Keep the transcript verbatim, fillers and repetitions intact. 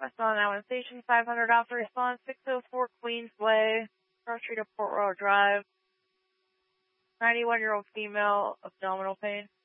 West on Allen Station, five hundred Alpha response, six oh four Queensway, Cross Street to Port Royal Drive. ninety-one-year-old female, abdominal pain.